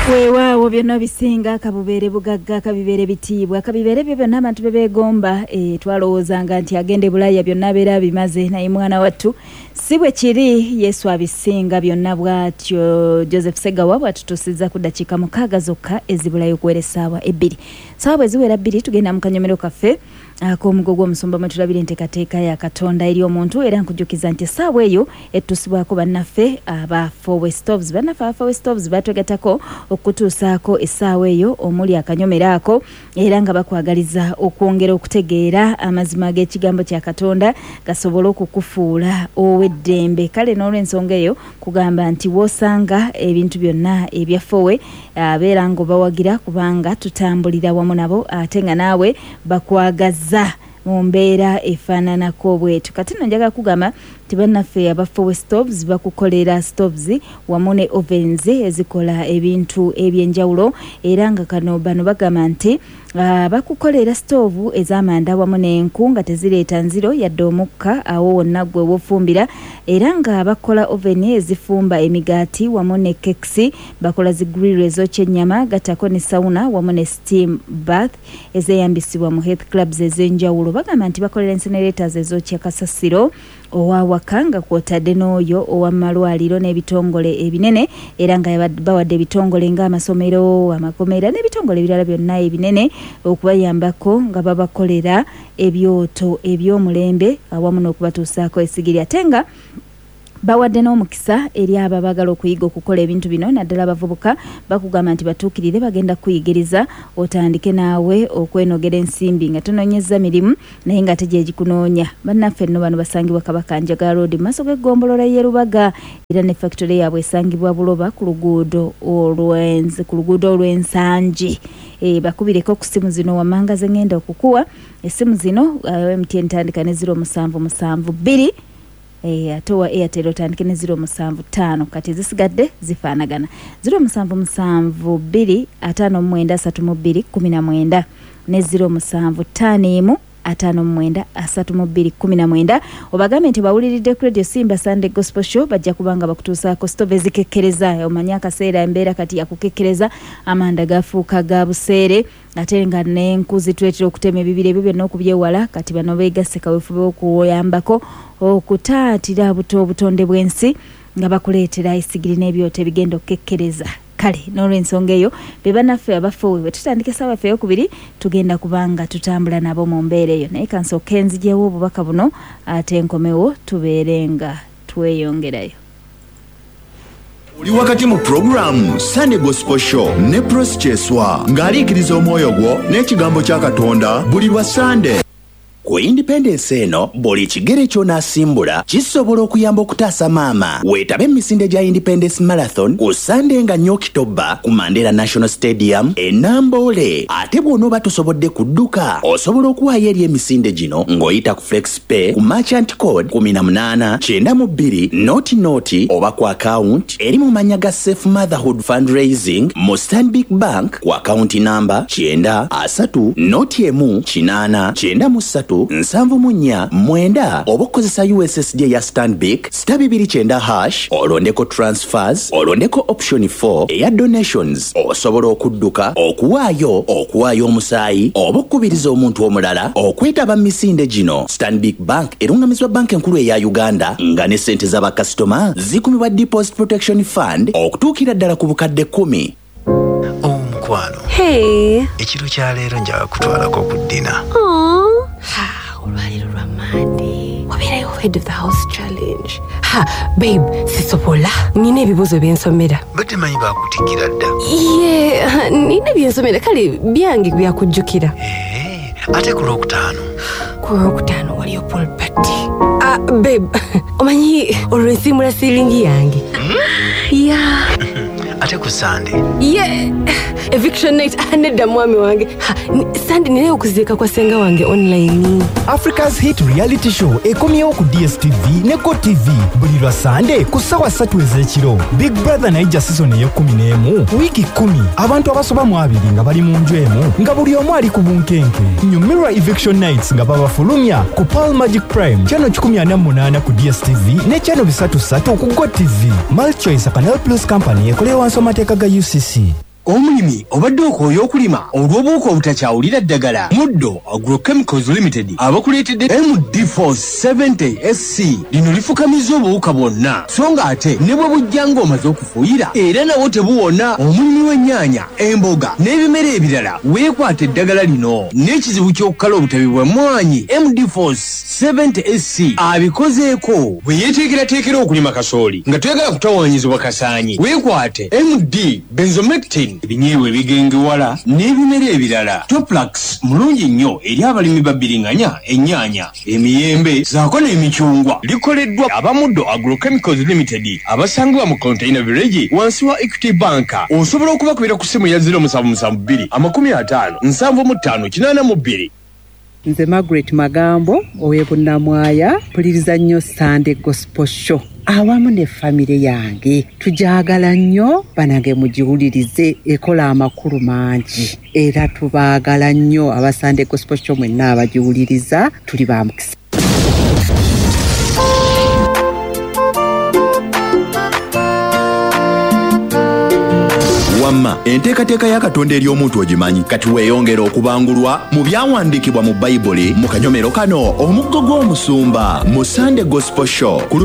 Weewaawo byonna bisinga kabubeere bugagga kabibeere bitiibwa kabibeere byo byonna abantu bebeegomba twalowoozanga nti agende Bulaaya byonna abeera bimaze naye mwana wattu si bwe kiri Yesu abisinga byonna bw'atyo. Joseph Segawa bw'atutuusizza ku ddakiika 6 zokka ezibulayo okuwera essaawa 2 ssaawa bwe ziwera 2 tugenda mu kanyomero kaffe ak'omugo gw'omusumba mwe tulabira enteekateeka ya Katonda eri omuntu era nkujjukiza nti essaawa eyo etusibwako bannaffe aba Forwest Stoves bannaffe aba Forwest Stoves batwegatako okutuusaako essaawa eyo omuli akanyomero ako era nga bakwagaliza okwongera okutegeera amazima g'ekigambo kya Katonda gasobole okukufuula ow'eddembe. Kale n'olw'ensonga eyo kugamba nti w'osanga ebintu byonna ebyaffowe abeera ng'obawagira kubanga tutambulira wamu nabo ate nga naawe bakwagaza mu mbeera efaananako bwetu. Kati nno njagala kugamba nti bannaffe aba Forwest Stoves bakukolera stoves wamu ne ovens ezikola ebintu eby'enjawulo era nga bano bagamba nti bakukolera stoovu ez'amanda wamu n'enku nga tezireeta nziro yadde omukka awo wonna gwe wofumbira era nga bakola oven ezifumba emigaati wamu ne kekisi bakola zi grill ezokya ennyama gatako ne sauna wamu ne steam bath ezeyambisibwa mu health clubs ez'enjawulo. Bagamba nti bakolera incinerators ezokya kasasiro owawaka nga kwotadde n'oyo owamalwaliro n'ebitongole ebinene era nga bawadde ebitongole ng'amasomero amakomera n'ebitongole ebirala byonna ebinene okubayambako nga babakolera ebyoto eby'omulembe awamu n'okubatuusaako esigiri ate nga bawadde n'omukisa eri abo abagala okuyiga okukola ebintu bino naddala abavubuka bakugamba nti batuukirire bagenda kuyigiriza otandike naawe okwenogera ensimbi nga tonoonyeza mirimu naye nga tejje gikunoonya. Bannaffe nno bano basangibwa Kabakanjagala Road mu maaso g'eggombolola y'e Rubaga era ne factory yaabwe esangibwa Buloba ku luguudo olw'ensangi. Bakubireko ku ssimu zino wammanga ze ngenda okukuwa essimu zino MTN tandika ne 0772 ate wa Airtel otandike ne 075 kati zisigadde zifaanagana 0772593219 ne 0751593219 obagambe nti bawuliridde ku Radio Simba Sunday Gospel Show bajja kubanga bakutuusaako stove ezikekkereza omanya akaseera embeera kati yakukekkereza amanda gafuuka ga buseere ate nga n'enku zitwetera okutema ebibira ebyo byonna okubyewala kati bano beegasse kaweefube okuyambako okutaatira obutonde bw'ensi nga bakuleetera esigiri n'ebyoto ebigenda okukekkereza. Kale n'olw'ensonga eyo be bannaffe abaffe bwe tutandika essaawa yaffe ey'okubiri tugenda kubanga tutambula nabo mu mbeera eyo naye kansooke nzijewo obubaka buno ate enkomewo tubeere nga tweyongerayo. Oli wakati mu programu Sunday Gospel Show ne Pros Cheswa ng'aliikiriza omwoyo gwo n'ekigambo kya Katonda buli lwa Sunday. Ku Independence eno buli kigere ky'onaasimbula kisobola okuyamba okutaasa maama. Weetabe emisinde gya Independence Marathon ku Sunday nga 4 October ku Mandela National Stadium e Namboole. Ate bw'onooba tosobodde kudduka osobola okuwaayo eri emisinde gino ng'oyita ku FlexPay ku merchant code 1892 oba ku account eri mu mannya ga Safe Motherhood Fundraising mu Stanbic Bank ku account number 9314893 749 oba okozesa USSD ya Stanbic *229# olondeko transfers olondeko option 4 eya donations osobola okudduka okuwaayo omusaayi oba okubiriza omuntu omulala okwetaba misinde gino. Stanbic Bank erungamizwa banka enkulu eya Uganda nga ne sente z'abakasitoma zikumibwa Deposit Protection Fund okutuukira ddala ku bukadde 10. Omukwano ekiro kya leero njaga kutwalako ku ddina. Olwaliro lwa Monday wabeerayo head of the house challenge. Babe sisobola nina ebibuuzo byensomera. Badde manyi bakutikira dda. Nina byensomera kale byange byakujjukira. Ate ku Lwokutaano waliyo pool party. Babe omanyi olw'ensiimula siiringi yange. Ate ku Sunday eviction night nedda mwami wange. Sunday ninayo okuziika kwa senga wange online. Africa's Hit Reality Show ekomyewo ku DSTV ne GoTV buli lwa Sunday ku ssaawa 3 ez'ekiro. Big Brother naija season ey'E11 wiiki 10 abantu abasoba mu 2 nga bali mu nju emu nga buli omu ali ku bunkenke. Nyumirwa eviction nights nga babafulumya ku Pearl Magic Prime channel 148 ku DSTV ne channel 33 ku GoTV. Mulchoice Canal Plus Company ekolewa nsoma mateeka ga UCC. omulimi obadde okooya okulima olw'obuuka obutakyawulira ddagala. Muddo Agrochemicals Limited abakuleetedde MD470 SC. Lino lifukamiza obuwuka bwonna so ng'ate ne bwe bujja ng'omaze okufuuyira era nawo tebuwona. Omulimi w'ennyaanya, emboga n'ebimera ebirala weekwata eddagala lino n'ekizibu ky'okukala obutabi bw'emmwanyi. MD470 SC abikozeeko. Bwe yeeteekerateekera okulima kasooli nga toyagala kutawaanyizibwa kasaanyi, weekwate MD Benzomectin, ebinyeebwa ebigengewala n'ebimera ebirala. Toplax mulungi nnyo eri abalimi babbiringanya ennyaanya, emiyembe zaako n'emicungwa. Likoleddwa abamuddo Agrochemicals Limited abasangibwa mu Container Village wansi wa Equity Bank. Osobola okubakubira ku ssimu ya 0772 50 75 82. Nze Margaret Magambo ow'Ebunnamwaya, mpuliriza nnyo Sunday Gospel Show awamu ne famire yange. Tujaagala nnyo, banange mugiwulirize, ekola amakulu mangi era tubaagala nnyo aba Sunday Gospel Show mwenna abagiwuliriza, tuli ba mukisa. Wamma enteekateeka ya Katonda eri omuntu ogimanyi, kati weeyongera okubangulwa mu byawandiikibwa mu Bayibuli mu kanyomero kano omuggo gw'omusumba mu Sunday Gospel Show.